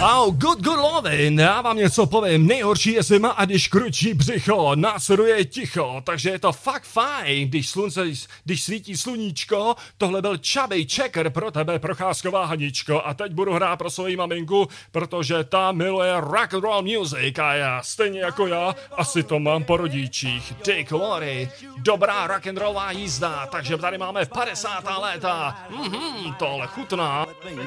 Good lovin', já vám něco povím, nejhorší je zima a když kručí břicho, následuje ticho, takže je to fakt fajn, když svítí sluníčko, tohle byl Chubby Checker pro tebe, Procházková Haničko, a teď budu hrát pro svoji maminku, protože ta miluje rock and roll music a já, stejně jako já, asi to mám po rodičích. Dick Lori, dobrá rock and rollová jízda, takže tady máme 50. léta, tohle chutná.